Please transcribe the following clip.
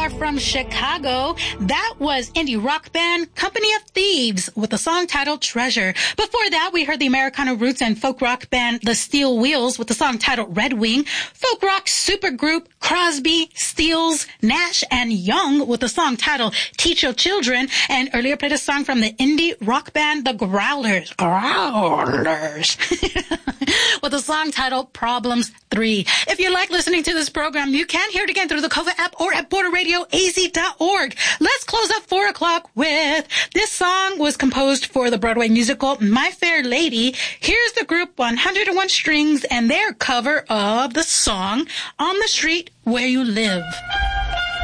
are from Chicago. That was indie rock band Company of Thieves with a song titled Treasure. Before that, we heard the Americana roots and folk rock band The Steel Wheels with the song titled Red Wing. Folk rock supergroup Crosby, Stills, Nash, and Young with the song titled Teach Your Children. And earlier played a song from the indie rock band The Growlers. With a song titled Problems 3. If you like listening to this program, you can hear it again through the KOVA app or at borderradioaz.org. Let's close up 4 o'clock with this song was composed for the Broadway musical My Fair Lady. Here's the group 101 Strings and their cover of the song On the Street Where You Live.